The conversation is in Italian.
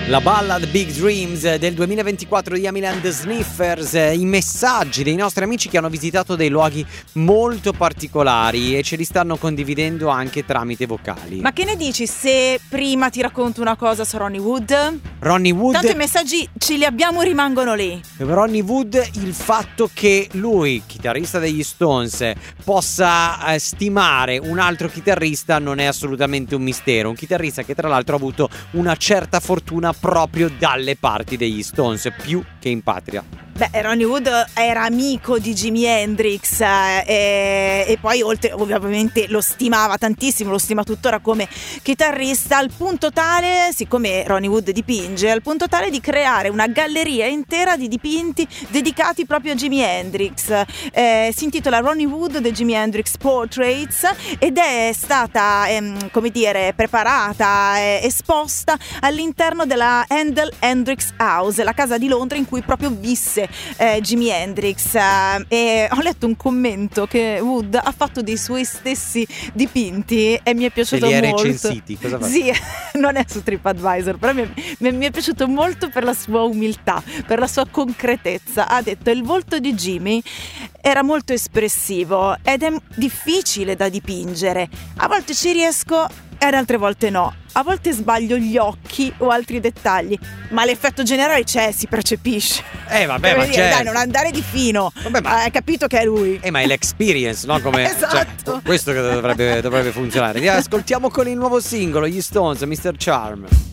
La ballad Big Dreams del 2024 di Emily and the Sniffers, i messaggi dei nostri amici che hanno visitato dei luoghi molto particolari e ce li stanno condividendo anche tramite vocali. Ma che ne dici se prima ti racconto una cosa su Ronnie Wood? Ronnie Wood, tanto i messaggi ce li abbiamo, rimangono lì. Ronnie Wood, il fatto che lui, chitarrista degli Stones, possa stimare un altro chitarrista non è assolutamente un mistero. Un chitarrista che tra l'altro ha avuto una certa fortuna proprio dalle parti degli Stones, più che in patria. Beh, Ronnie Wood era amico di Jimi Hendrix e poi oltre, ovviamente lo stimava tantissimo, lo stima tuttora come chitarrista, al punto tale, siccome Ronnie Wood dipinge, al punto tale di creare una galleria intera di dipinti dedicati proprio a Jimi Hendrix. Si intitola Ronnie Wood The Jimi Hendrix Portraits ed è stata preparata, esposta all'interno della Handel Hendrix House, la casa di Londra in cui proprio visse Jimi Hendrix, e ho letto un commento che Wood ha fatto dei suoi stessi dipinti e mi è piaciuto molto. Se li hai recensiti? Cosa fa? Sì, non è su TripAdvisor, però mi è piaciuto molto per la sua umiltà, per la sua concretezza. Ha detto: il volto di Jimmy era molto espressivo ed è difficile da dipingere, a volte ci riesco ed altre volte no, a volte sbaglio gli occhi o altri dettagli, ma l'effetto generale c'è, si percepisce. Vabbè, ma dire, dai, non andare di fino. Vabbè, ma hai capito che è lui. Ma è l'experience, no? Come, esatto. Questo che dovrebbe funzionare. Ascoltiamo con il nuovo singolo, gli Stones, Mr. Charm.